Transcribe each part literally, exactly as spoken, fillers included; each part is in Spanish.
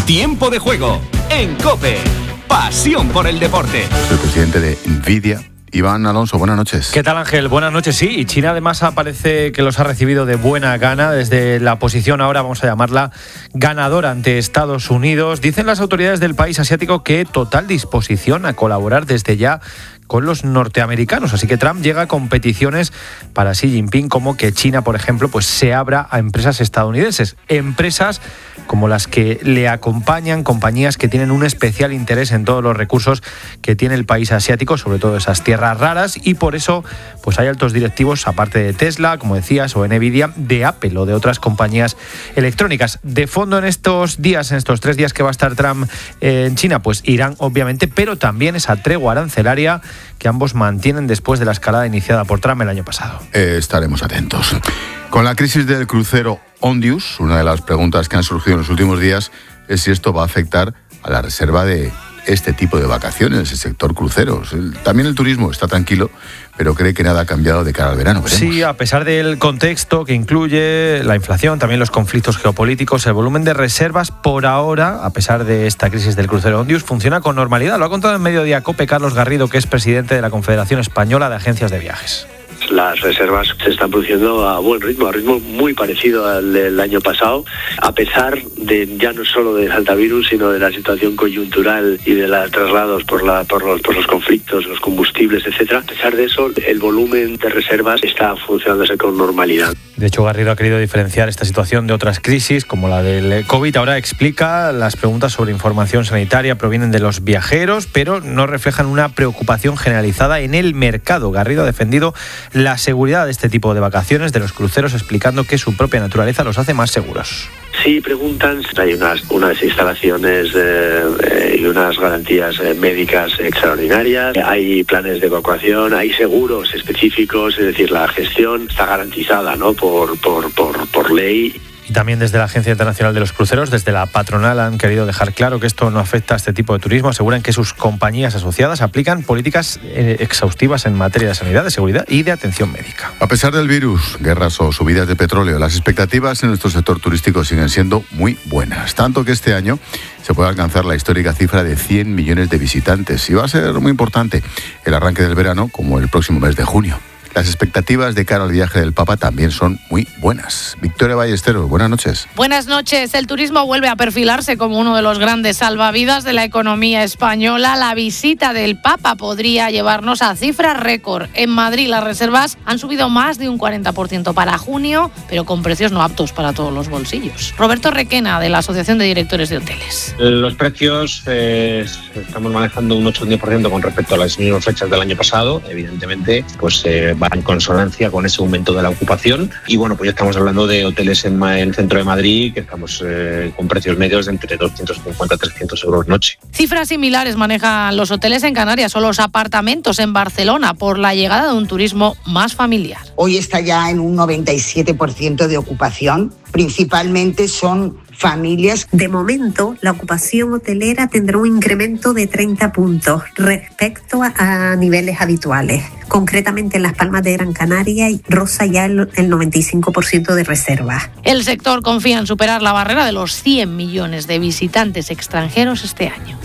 Tiempo de juego en COPE. Pasión por el deporte. El presidente de Nvidia, Iván Alonso, buenas noches. ¿Qué tal, Ángel? Buenas noches. Sí, y China además parece que los ha recibido de buena gana desde la posición, ahora vamos a llamarla ganadora ante Estados Unidos. Dicen las autoridades del país asiático que total disposición a colaborar desde ya con los norteamericanos, así que Trump llega con peticiones para Xi Jinping como que China, por ejemplo, pues se abra a empresas estadounidenses, empresas como las que le acompañan, compañías que tienen un especial interés en todos los recursos que tiene el país asiático, sobre todo esas tierras raras, y por eso pues hay altos directivos, aparte de Tesla, como decías, o Nvidia, de Apple o de otras compañías electrónicas. De fondo en estos días, en estos tres días que va a estar Trump en China, pues Irán, obviamente, pero también esa tregua arancelaria que ambos mantienen después de la escalada iniciada por Trump el año pasado. Eh, estaremos atentos. Con la crisis del crucero Ondius, una de las preguntas que han surgido en los últimos días es si esto va a afectar a la reserva de este tipo de vacaciones, el sector cruceros. El, también el turismo está tranquilo, pero cree que nada ha cambiado de cara al verano. Veremos. Sí, a pesar del contexto que incluye la inflación, también los conflictos geopolíticos, el volumen de reservas por ahora, a pesar de esta crisis del crucero Ondius, funciona con normalidad. Lo ha contado en Mediodía COPE Carlos Garrido, que es presidente de la Confederación Española de Agencias de Viajes. Las reservas se están produciendo a buen ritmo, a ritmo muy parecido al del año pasado, a pesar de ya no solo del altavirus, sino de la situación coyuntural y de los traslados por, la, por, los, por los conflictos, los combustibles, etcétera. A pesar de eso, el volumen de reservas está funcionándose con normalidad. De hecho, Garrido ha querido diferenciar esta situación de otras crisis, como la del COVID. Ahora explica, las preguntas sobre información sanitaria provienen de los viajeros, pero no reflejan una preocupación generalizada en el mercado. Garrido ha defendido la seguridad de este tipo de vacaciones, de los cruceros, explicando que su propia naturaleza los hace más seguros. Sí, preguntan. Hay unas, unas instalaciones eh, eh, y unas garantías eh, médicas extraordinarias, hay planes de evacuación, hay seguros específicos, es decir, la gestión está garantizada, ¿no? por, por, por, por ley. Y también desde la Agencia Internacional de los Cruceros, desde la patronal, han querido dejar claro que esto no afecta a este tipo de turismo. Aseguran que sus compañías asociadas aplican políticas eh, exhaustivas en materia de sanidad, de seguridad y de atención médica. A pesar del virus, guerras o subidas de petróleo, las expectativas en nuestro sector turístico siguen siendo muy buenas. Tanto que este año se puede alcanzar la histórica cifra de cien millones de visitantes. Y va a ser muy importante el arranque del verano, como el próximo mes de junio. Las expectativas de cara al viaje del Papa también son muy buenas. Victoria Ballesteros, buenas noches. Buenas noches. El turismo vuelve a perfilarse como uno de los grandes salvavidas de la economía española. La visita del Papa podría llevarnos a cifras récord. En Madrid las reservas han subido más de un cuarenta por ciento para junio, pero con precios no aptos para todos los bolsillos. Roberto Requena, de la Asociación de Directores de Hoteles. Los precios eh, estamos manejando un ocho o diez por ciento con respecto a las mismas fechas del año pasado. Evidentemente, pues eh, va en consonancia con ese aumento de la ocupación. Y bueno, pues ya estamos hablando de hoteles en, en el centro de Madrid, que estamos eh, con precios medios de entre doscientos cincuenta a trescientos euros noche. Cifras similares manejan los hoteles en Canarias o los apartamentos en Barcelona por la llegada de un turismo más familiar. Hoy está ya en un noventa y siete por ciento de ocupación. Principalmente son familias. De momento, la ocupación hotelera tendrá un incremento de treinta puntos respecto a, a niveles habituales. Concretamente en Las Palmas de Gran Canaria roza ya el, el noventa y cinco por ciento de reservas. El sector confía en superar la barrera de los cien millones de visitantes extranjeros este año.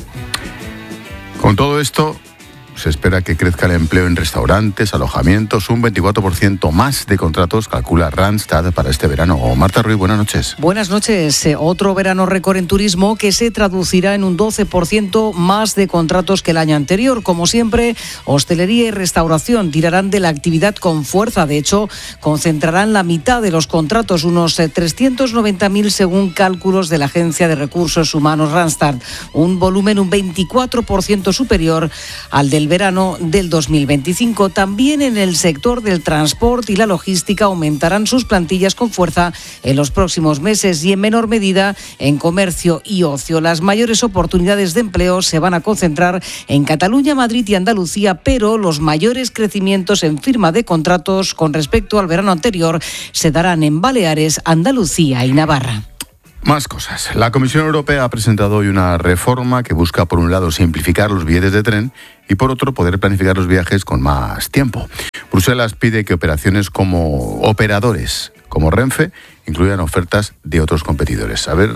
Con todo esto, se espera que crezca el empleo en restaurantes, alojamientos, un veinticuatro por ciento más de contratos, calcula Randstad para este verano. Marta Ruiz, buenas noches. Buenas noches. Otro verano récord en turismo que se traducirá en un doce por ciento más de contratos que el año anterior. Como siempre, hostelería y restauración tirarán de la actividad con fuerza. De hecho, concentrarán la mitad de los contratos, unos trescientos noventa mil según cálculos de la Agencia de Recursos Humanos Randstad. Un volumen un veinticuatro por ciento superior al del verano del dos mil veinticinco. También en el sector del transporte y la logística aumentarán sus plantillas con fuerza en los próximos meses y en menor medida en comercio y ocio. Las mayores oportunidades de empleo se van a concentrar en Cataluña, Madrid y Andalucía, pero los mayores crecimientos en firma de contratos con respecto al verano anterior se darán en Baleares, Andalucía y Navarra. Más cosas. La Comisión Europea ha presentado hoy una reforma que busca, por un lado, simplificar los billetes de tren y, por otro, poder planificar los viajes con más tiempo. Bruselas pide que operaciones como operadores como Renfe incluyan ofertas de otros competidores. A ver,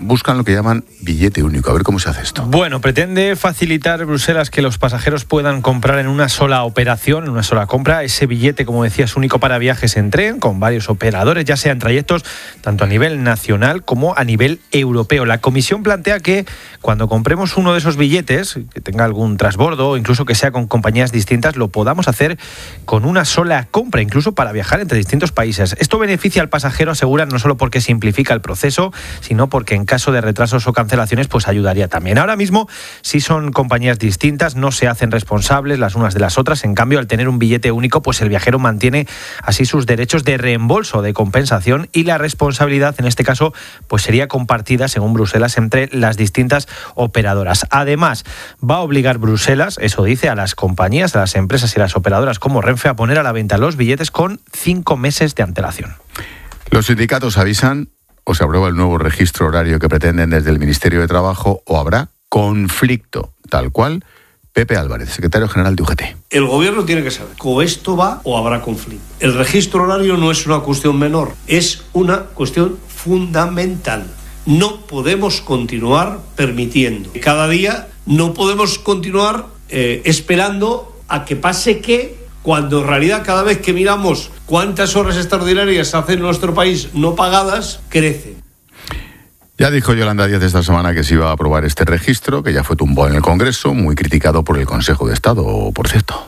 buscan lo que llaman billete único. A ver cómo se hace esto. Bueno, pretende facilitar Bruselas que los pasajeros puedan comprar en una sola operación, en una sola compra, ese billete, como decías, único para viajes en tren, con varios operadores, ya sean trayectos tanto a nivel nacional como a nivel europeo. La Comisión plantea que cuando compremos uno de esos billetes, que tenga algún transbordo, incluso que sea con compañías distintas, lo podamos hacer con una sola compra, incluso para viajar entre distintos países. Esto beneficia al pasajero, aseguran, no solo porque simplifica el proceso, sino porque en caso de retrasos o cancelaciones, pues ayudaría también. Ahora mismo, si son compañías distintas, no se hacen responsables las unas de las otras. En cambio, al tener un billete único, pues el viajero mantiene así sus derechos de reembolso, de compensación, y la responsabilidad, en este caso, pues sería compartida, según Bruselas, entre las distintas operadoras. Además, va a obligar Bruselas, eso dice, a las compañías, a las empresas y a las operadoras como Renfe a poner a la venta los billetes con cinco meses de antelación. Los sindicatos avisan, o se aprueba el nuevo registro horario que pretenden desde el Ministerio de Trabajo, o habrá conflicto, tal cual. Pepe Álvarez, secretario general de U G T. El gobierno tiene que saber, o esto va o habrá conflicto. El registro horario no es una cuestión menor, es una cuestión fundamental. No podemos continuar permitiendo. Cada día no podemos continuar eh, esperando a que pase qué, cuando en realidad cada vez que miramos cuántas horas extraordinarias hacen en nuestro país no pagadas, crecen. Ya dijo Yolanda Díaz esta semana que se iba a aprobar este registro, que ya fue tumbado en el Congreso, muy criticado por el Consejo de Estado, por cierto.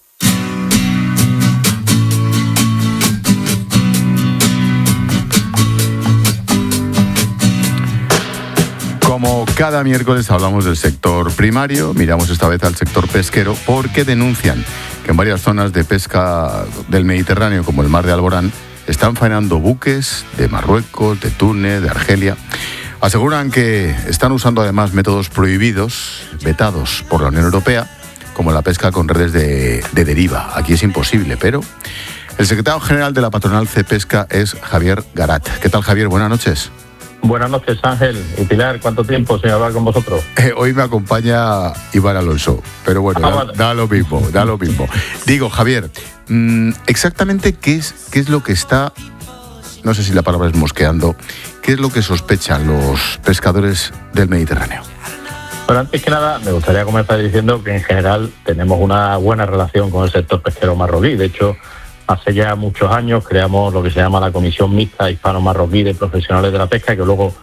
Como cada miércoles hablamos del sector primario, miramos esta vez al sector pesquero, porque denuncian que en varias zonas de pesca del Mediterráneo, como el Mar de Alborán, están faenando buques de Marruecos, de Túnez, de Argelia. Aseguran que están usando además métodos prohibidos, vetados por la Unión Europea, como la pesca con redes de, de deriva. Aquí es imposible, pero el secretario general de la patronal Cepesca es Javier Garat. ¿Qué tal, Javier? Buenas noches. Buenas noches, Ángel y Pilar. ¿Cuánto tiempo sin hablar con vosotros? Eh, hoy me acompaña Iván Alonso, pero bueno, ah, da, vale. da lo mismo, da lo mismo. Digo, Javier, mmm, exactamente qué es, qué es lo que está, no sé si la palabra es mosqueando, qué es lo que sospechan los pescadores del Mediterráneo. Pero antes que nada, me gustaría comenzar diciendo que en general tenemos una buena relación con el sector pesquero marroquí. De hecho, hace ya muchos años creamos lo que se llama la Comisión Mixta Hispano-Marroquí de Profesionales de la Pesca, que luego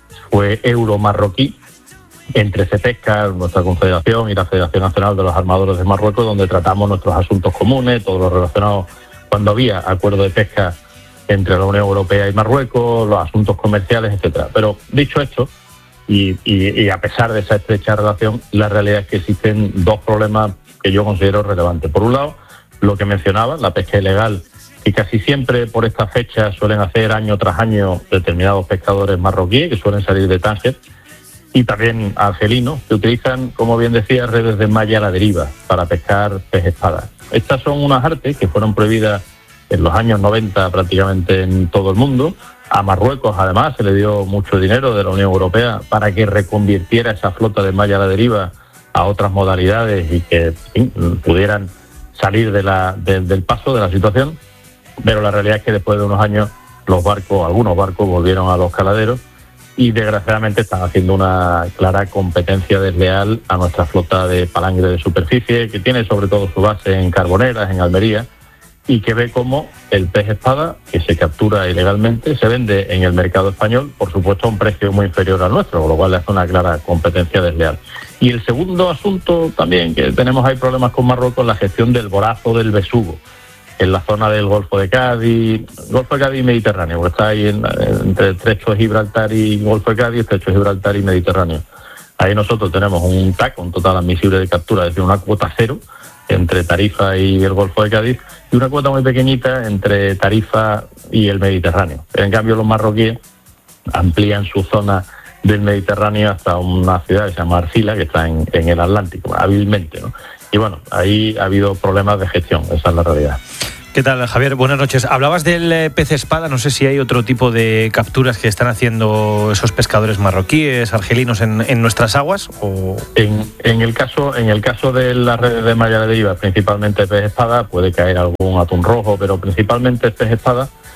fue euro-marroquí, entre Cepesca, nuestra confederación, y la Federación Nacional de los Armadores de Marruecos, donde tratamos nuestros asuntos comunes, todo lo relacionado cuando había acuerdo de pesca entre la Unión Europea y Marruecos, los asuntos comerciales, etcétera. Pero dicho esto, y, y, y a pesar de esa estrecha relación, la realidad es que existen dos problemas que yo considero relevantes. Por un lado, lo que mencionaba, la pesca ilegal, y casi siempre por esta fecha suelen hacer año tras año determinados pescadores marroquíes que suelen salir de Tánger, y también argelinos, que utilizan, como bien decía, redes de malla a la deriva para pescar pez espada. Estas son unas artes que fueron prohibidas en los años noventa prácticamente en todo el mundo. A Marruecos, además, se le dio mucho dinero de la Unión Europea para que reconvirtiera esa flota de malla a la deriva a otras modalidades y que sí, pudieran salir de la, de, del paso de la situación, pero la realidad es que después de unos años los barcos, algunos barcos volvieron a los caladeros y desgraciadamente están haciendo una clara competencia desleal a nuestra flota de palangre de superficie, que tiene sobre todo su base en Carboneras, en Almería, y que ve cómo el pez espada, que se captura ilegalmente, se vende en el mercado español, por supuesto a un precio muy inferior al nuestro, con lo cual le hace una clara competencia desleal. Y el segundo asunto también, que tenemos ahí problemas con Marruecos, la gestión del borazo del besugo, en la zona del Golfo de Cádiz, Golfo de Cádiz y Mediterráneo, porque está ahí en, entre Estrecho de Gibraltar y Golfo de Cádiz, Estrecho de Gibraltar y Mediterráneo. Ahí nosotros tenemos un T A C, un total admisible de captura, es decir, una cuota cero entre Tarifa y el Golfo de Cádiz, y una cuota muy pequeñita entre Tarifa y el Mediterráneo. En cambio, los marroquíes amplían su zona del Mediterráneo hasta una ciudad que se llama Arcila, que está en, en el Atlántico, hábilmente, ¿no? Y bueno, ahí ha habido problemas de gestión, esa es la realidad. ¿Qué tal, Javier? Buenas noches. Hablabas del eh, pez espada, no sé si hay otro tipo de capturas que están haciendo esos pescadores marroquíes, argelinos en, en nuestras aguas. O... En, en, el caso, en el caso de las redes de malla de deriva, principalmente pez espada, puede caer algún atún rojo, pero principalmente pez espada.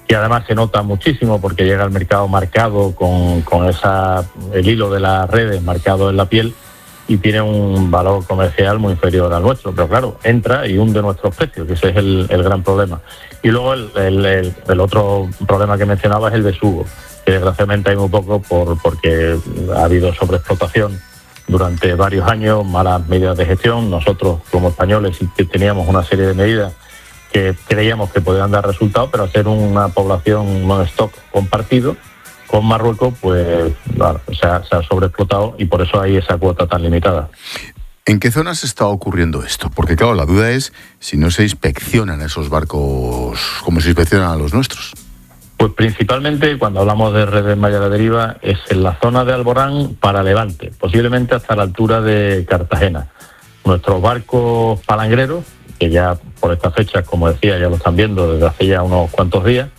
que además se nota muchísimo porque llega al mercado marcado con, con esa, el hilo de las redes marcado en la piel y tiene un valor comercial muy inferior al nuestro. Pero claro, entra y hunde nuestros precios, que ese es el, el gran problema. Y luego el, el, el, el otro problema que mencionaba es el besugo, que desgraciadamente hay muy poco por, porque ha habido sobreexplotación durante varios años, malas medidas de gestión. Nosotros como españoles sí que teníamos una serie de medidas que creíamos que podían dar resultados, pero al ser una población non-stop compartido con Marruecos, pues claro, se, ha, se ha sobreexplotado y por eso hay esa cuota tan limitada. ¿En qué zonas está ocurriendo esto? Porque claro, la duda es si no se inspeccionan esos barcos como se inspeccionan a los nuestros. Pues principalmente cuando hablamos de redes Maya a la deriva es en la zona de Alborán para Levante, posiblemente hasta la altura de Cartagena. Nuestros barcos palangreros, que ya por estas fechas, como decía, ya lo están viendo desde hace ya unos cuantos días,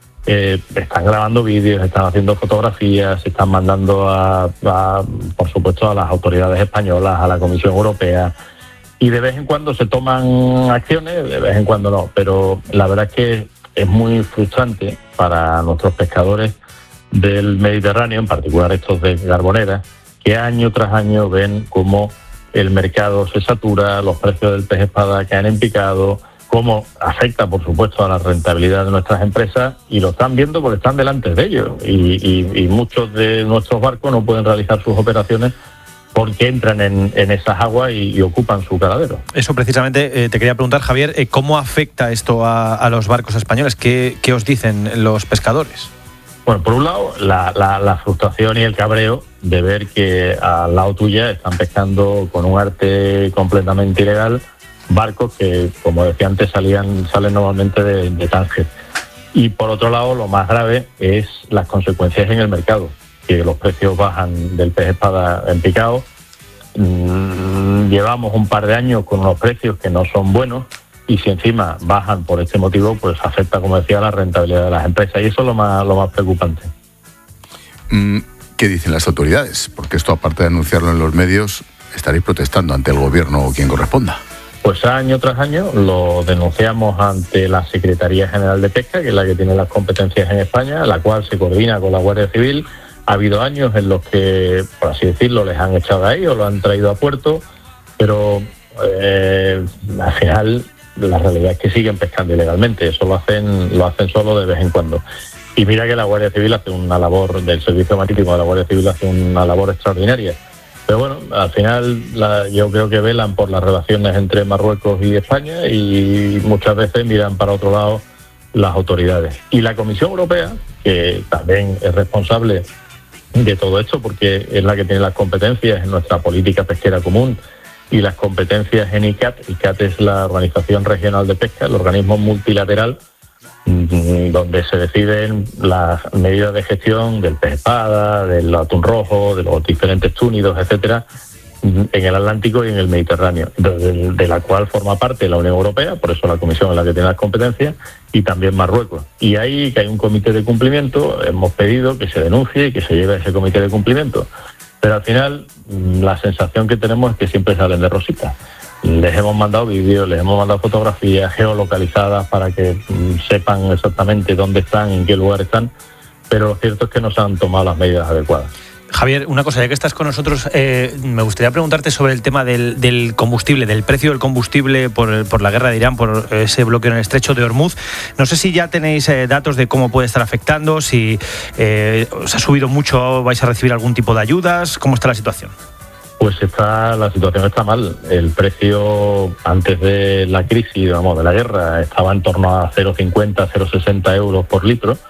eh, están grabando vídeos, están haciendo fotografías, se están mandando a, a, por supuesto, a las autoridades españolas, a la Comisión Europea, y de vez en cuando se toman acciones, de vez en cuando no, pero la verdad es que es muy frustrante para nuestros pescadores del Mediterráneo, en particular estos de Carbonera, que año tras año ven cómo el mercado se satura, los precios del pez espada caen en picado, cómo afecta, por supuesto, a la rentabilidad de nuestras empresas, y lo están viendo porque están delante de ellos. Y, y, y muchos de nuestros barcos no pueden realizar sus operaciones porque entran en, en esas aguas y, y ocupan su caladero. Eso precisamente eh, te quería preguntar, Javier, eh, ¿cómo afecta esto a, a los barcos españoles? ¿Qué, qué os dicen los pescadores? Bueno, por un lado, la, la, la frustración y el cabreo de ver que al lado tuya están pescando con un arte completamente ilegal barcos que, como decía antes, salían salen normalmente de, de Tánger. Y por otro lado, lo más grave es las consecuencias en el mercado, que los precios bajan del pez espada en picado. Mm, llevamos un par de años con unos precios que no son buenos, y si encima bajan por este motivo, pues afecta, como decía, la rentabilidad de las empresas, y eso es lo más, lo más preocupante. ¿Qué dicen las autoridades? Porque esto, aparte de anunciarlo en los medios, estaréis protestando ante el gobierno o quien corresponda. Pues año tras año lo denunciamos ante la Secretaría General de Pesca, que es la que tiene las competencias en España, la cual se coordina con la Guardia Civil. Ha habido años en los que, por así decirlo, les han echado ahí o lo han traído a puerto, pero eh, al final la realidad es que siguen pescando ilegalmente. Eso lo hacen, lo hacen solo de vez en cuando. Y mira que la Guardia Civil hace una labor, del Servicio Marítimo de la Guardia Civil hace una labor extraordinaria. Pero bueno, al final la, yo creo que velan por las relaciones entre Marruecos y España, y muchas veces miran para otro lado las autoridades. Y la Comisión Europea, que también es responsable de todo esto, porque es la que tiene las competencias en nuestra política pesquera común y las competencias en I C A T. I C A T es la Organización Regional de Pesca, el organismo multilateral donde se deciden las medidas de gestión del pez espada, del atún rojo, de los diferentes túnidos, etcétera, en el Atlántico y en el Mediterráneo, de, de la cual forma parte la Unión Europea, por eso la Comisión es la que tiene las competencias, y también Marruecos. Y ahí que hay un comité de cumplimiento, hemos pedido que se denuncie y que se lleve a ese comité de cumplimiento. Pero al final la sensación que tenemos es que siempre salen de rosita. Les hemos mandado vídeos, les hemos mandado fotografías geolocalizadas para que mm, sepan exactamente dónde están, en qué lugar están, pero lo cierto es que no se han tomado las medidas adecuadas. Javier, una cosa, ya que estás con nosotros, eh, me gustaría preguntarte sobre el tema del, del combustible, del precio del combustible por, por la guerra de Irán, por ese bloqueo en el estrecho de Hormuz. No sé si ya tenéis eh, datos de cómo puede estar afectando, si eh, os ha subido mucho, vais a recibir algún tipo de ayudas, ¿cómo está la situación? Pues está, la situación está mal. El precio antes de la crisis, vamos, de la guerra, estaba en torno a cero coma cincuenta, cero coma sesenta euros por litro,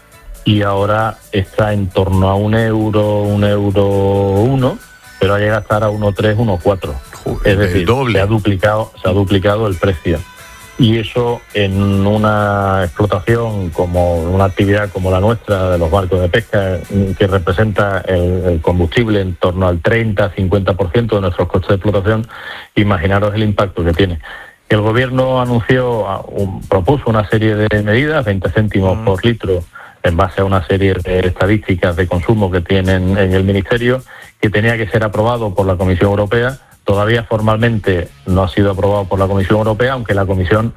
y ahora está en torno a un euro, un euro uno, pero ha llegado a estar a uno coma tres, uno coma cuatro. Es decir, doble. Se ha duplicado, se ha duplicado el precio. Y eso en una explotación como una actividad como la nuestra de los barcos de pesca, que representa el, el combustible en torno al treinta a cincuenta por ciento de nuestros costes de explotación, imaginaros el impacto que tiene. El gobierno anunció, un, propuso una serie de medidas, veinte céntimos mm. por litro, en base a una serie de estadísticas de consumo que tienen en el Ministerio, que tenía que ser aprobado por la Comisión Europea. Todavía formalmente no ha sido aprobado por la Comisión Europea, aunque la Comisión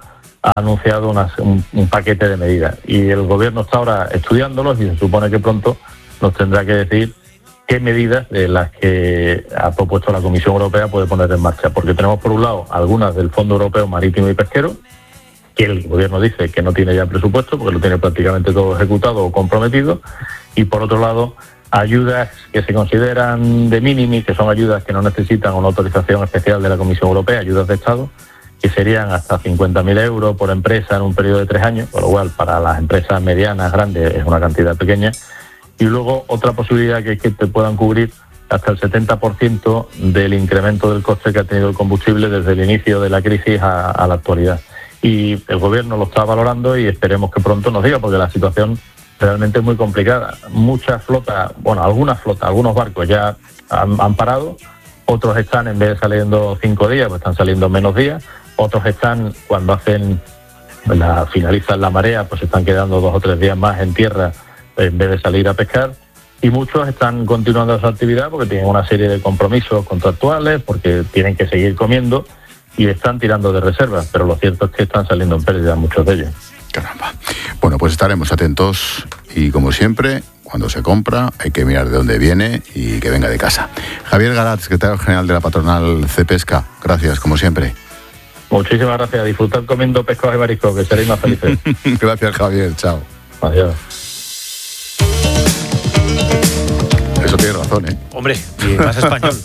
ha anunciado una, un, un paquete de medidas. Y el gobierno está ahora estudiándolos y se supone que pronto nos tendrá que decir qué medidas de las que ha propuesto la Comisión Europea puede poner en marcha. Porque tenemos, por un lado, algunas del Fondo Europeo Marítimo y Pesquero, que el gobierno dice que no tiene ya presupuesto, porque lo tiene prácticamente todo ejecutado o comprometido, y por otro lado, ayudas que se consideran de mínimo, que son ayudas que no necesitan una autorización especial de la Comisión Europea, ayudas de Estado, que serían hasta cincuenta mil euros por empresa en un periodo de tres años, por lo cual para las empresas medianas, grandes, es una cantidad pequeña. Y luego otra posibilidad que es que te puedan cubrir hasta el setenta por ciento del incremento del coste que ha tenido el combustible desde el inicio de la crisis a, a la actualidad. Y el gobierno lo está valorando y esperemos que pronto nos diga, porque la situación realmente es muy complicada. Muchas flotas, bueno, algunas flotas, algunos barcos ya han, han parado, otros están, en vez de saliendo cinco días, pues están saliendo menos días. Otros están, cuando hacen la, finalizan la marea, pues están quedando dos o tres días más en tierra en vez de salir a pescar. Y muchos están continuando su actividad porque tienen una serie de compromisos contractuales, porque tienen que seguir comiendo y están tirando de reservas. Pero lo cierto es que están saliendo en pérdida muchos de ellos. Caramba. Bueno, pues estaremos atentos y, como siempre, cuando se compra hay que mirar de dónde viene y que venga de casa. Javier Garat, secretario general de la patronal Cepesca, gracias, como siempre. Muchísimas gracias. Disfrutad comiendo pescados y mariscos, que seréis más felices. Gracias, Javier. Chao. Adiós. Eso tiene razón, ¿eh? Hombre, y más español.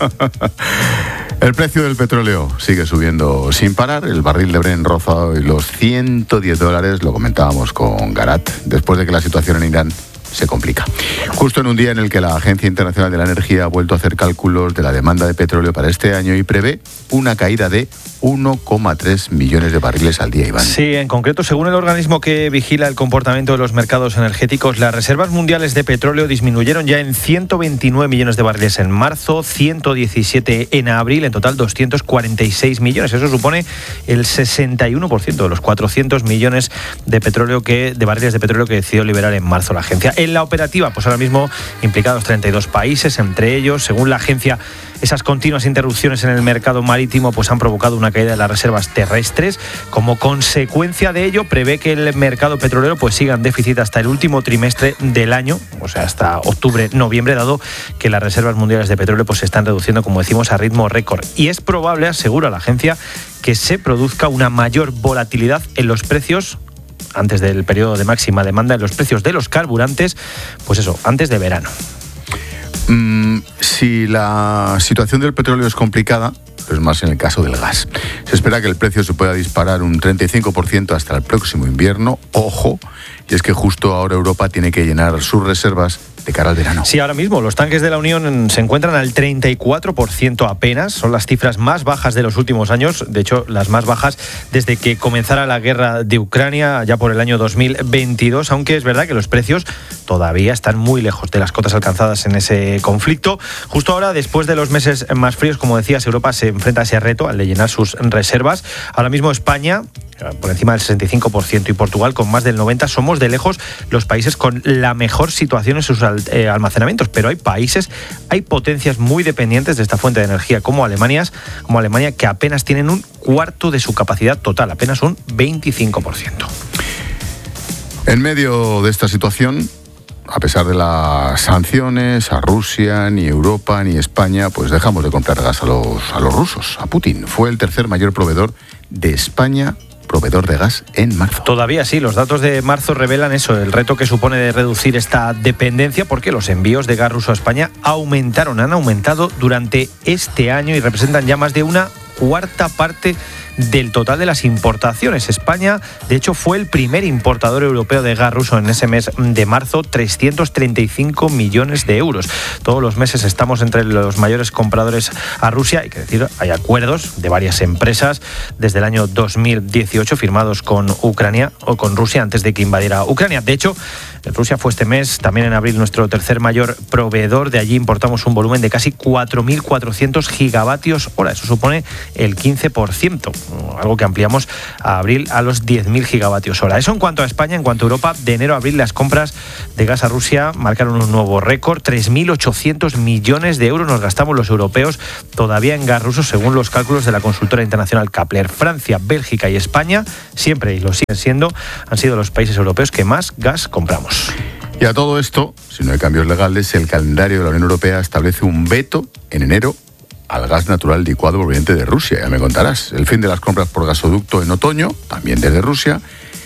El precio del petróleo sigue subiendo sin parar. El barril de Brent roza hoy los ciento diez dólares, lo comentábamos con Garat, después de que la situación en Irán se complica. Justo en un día en el que la Agencia Internacional de la Energía ha vuelto a hacer cálculos de la demanda de petróleo para este año y prevé una caída de uno coma tres millones de barriles al día, Iván. Sí, en concreto, según el organismo que vigila el comportamiento de los mercados energéticos, las reservas mundiales de petróleo disminuyeron ya en ciento veintinueve millones de barriles en marzo, ciento diecisiete en abril, en total doscientos cuarenta y seis millones. Eso supone el sesenta y uno por ciento de los cuatrocientos millones de petróleo que de barriles de petróleo que decidió liberar en marzo la agencia. En la operativa, pues ahora mismo implicados treinta y dos países, entre ellos, según la agencia, esas continuas interrupciones en el mercado marítimo pues han provocado una caída de las reservas terrestres. Como consecuencia de ello, prevé que el mercado petrolero pues siga en déficit hasta el último trimestre del año, o sea, hasta octubre, noviembre, dado que las reservas mundiales de petróleo pues se están reduciendo, como decimos, a ritmo récord. Y es probable, asegura la agencia, que se produzca una mayor volatilidad en los precios antes del periodo de máxima demanda, en los precios de los carburantes, pues eso, antes de verano. Mm, si la situación del petróleo es complicada, es más en el caso del gas. Se espera que el precio se pueda disparar un treinta y cinco por ciento hasta el próximo invierno. Ojo, y es que justo ahora Europa tiene que llenar sus reservas de cara al verano. Sí, ahora mismo los tanques de la Unión se encuentran al treinta y cuatro por ciento apenas. Son las cifras más bajas de los últimos años. De hecho, las más bajas desde que comenzara la guerra de Ucrania, ya por el año dos mil veintidós. Aunque es verdad que los precios todavía están muy lejos de las cotas alcanzadas en ese conflicto. Justo ahora, después de los meses más fríos, como decías, Europa se enfrenta a ese reto al de llenar sus reservas. Ahora mismo España, por encima del sesenta y cinco por ciento, y Portugal con más del noventa por ciento, somos de lejos los países con la mejor situación en sus eh, almacenamientos, pero hay países, hay potencias muy dependientes de esta fuente de energía, como Alemania, como Alemania, que apenas tienen un cuarto de su capacidad total, apenas un veinticinco por ciento. En medio de esta situación, a pesar de las sanciones, a Rusia, ni Europa, ni España, pues dejamos de comprar gas a los, a los rusos, a Putin. Fue el tercer mayor proveedor de España, proveedor de gas en marzo. Todavía sí, los datos de marzo revelan eso, el reto que supone de reducir esta dependencia, porque los envíos de gas ruso a España aumentaron, han aumentado durante este año y representan ya más de una cuarta parte del total de las importaciones. España, de hecho, fue el primer importador europeo de gas ruso en ese mes de marzo, trescientos treinta y cinco millones de euros. Todos los meses estamos entre los mayores compradores a Rusia. Hay que decir, hay acuerdos de varias empresas desde el año dos mil dieciocho firmados con Ucrania o con Rusia antes de que invadiera Ucrania. De hecho, Rusia fue este mes, también en abril, nuestro tercer mayor proveedor. De allí importamos un volumen de casi cuatro mil cuatrocientos gigavatios hora. Eso supone el quince por ciento. algo que ampliamos a abril a los diez mil gigavatios hora. Eso en cuanto a España. En cuanto a Europa, de enero a abril las compras de gas a Rusia marcaron un nuevo récord, tres mil ochocientos millones de euros nos gastamos los europeos todavía en gas ruso, según los cálculos de la consultora internacional Kapler. Francia, Bélgica y España, siempre y lo siguen siendo, han sido los países europeos que más gas compramos. Y a todo esto, si no hay cambios legales, el calendario de la Unión Europea establece un veto en enero al gas natural licuado proveniente de Rusia. Ya me contarás. El fin de las compras por gasoducto en otoño, también desde Rusia.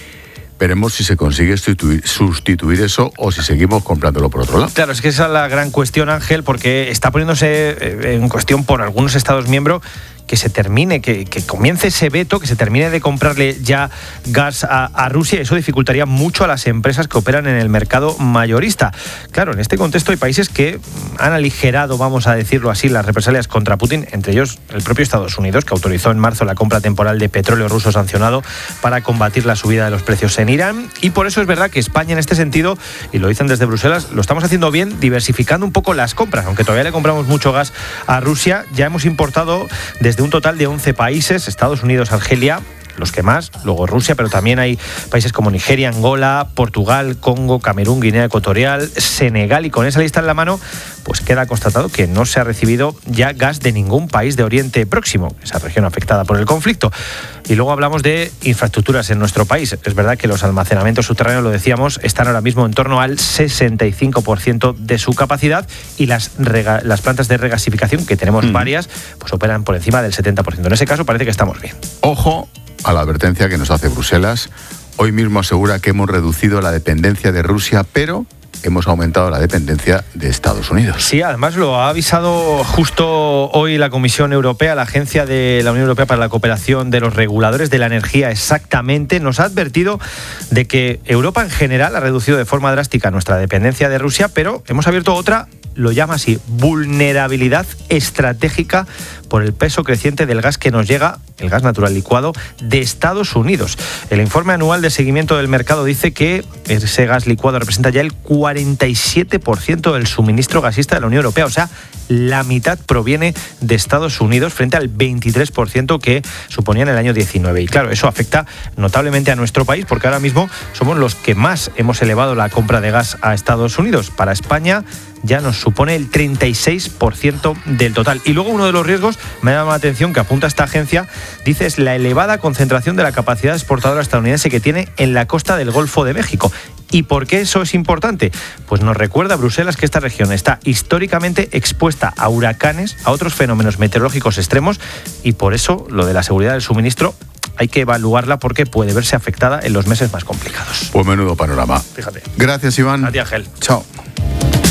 Veremos si se consigue sustituir, sustituir eso o si seguimos comprándolo por otro lado. Claro, es que esa es la gran cuestión, Ángel, porque está poniéndose en cuestión por algunos Estados miembros que se termine, que, que comience ese veto, que se termine de comprarle ya gas a, a Rusia, y eso dificultaría mucho a las empresas que operan en el mercado mayorista. Claro, en este contexto hay países que han aligerado, vamos a decirlo así, las represalias contra Putin, entre ellos el propio Estados Unidos, que autorizó en marzo la compra temporal de petróleo ruso sancionado para combatir la subida de los precios en Irán. Y por eso es verdad que España en este sentido, y lo dicen desde Bruselas, lo estamos haciendo bien, diversificando un poco las compras. Aunque todavía le compramos mucho gas a Rusia, ya hemos importado desde un total de once países, Estados Unidos, Argelia, los que más, luego Rusia, pero también hay países como Nigeria, Angola, Portugal, Congo, Camerún, Guinea Ecuatorial, Senegal, y con esa lista en la mano, pues queda constatado que no se ha recibido ya gas de ningún país de Oriente Próximo, esa región afectada por el conflicto. Y luego hablamos de infraestructuras en nuestro país. Es verdad que los almacenamientos subterráneos, lo decíamos, están ahora mismo en torno al sesenta y cinco por ciento de su capacidad, y las, rega- las plantas de regasificación, que tenemos mm. varias, pues operan por encima del setenta por ciento. En ese caso parece que estamos bien. Ojo a la advertencia que nos hace Bruselas. Hoy mismo asegura que hemos reducido la dependencia de Rusia, pero hemos aumentado la dependencia de Estados Unidos. Sí, además lo ha avisado justo hoy la Comisión Europea, la Agencia de la Unión Europea para la Cooperación de los Reguladores de la Energía, exactamente. Nos ha advertido de que Europa en general ha reducido de forma drástica nuestra dependencia de Rusia, pero hemos abierto otra, lo llama así, vulnerabilidad estratégica por el peso creciente del gas que nos llega, el gas natural licuado, de Estados Unidos. El informe anual de seguimiento del mercado dice que ese gas licuado representa ya el cuarenta y siete por ciento del suministro gasista de la Unión Europea, o sea, la mitad proviene de Estados Unidos frente al veintitrés por ciento que suponía en el año diecinueve. Y claro, eso afecta notablemente a nuestro país, porque ahora mismo somos los que más hemos elevado la compra de gas a Estados Unidos. Para España ya nos supone el treinta y seis por ciento del total. Y luego uno de los riesgos, me ha llamado la atención, que apunta esta agencia, dice, es la elevada concentración de la capacidad exportadora estadounidense que tiene en la costa del Golfo de México. ¿Y por qué eso es importante? Pues nos recuerda Bruselas que esta región está históricamente expuesta a huracanes, a otros fenómenos meteorológicos extremos, y por eso lo de la seguridad del suministro hay que evaluarla, porque puede verse afectada en los meses más complicados. Pues menudo panorama. Fíjate. Gracias, Iván. A ti, Ángel. Chao.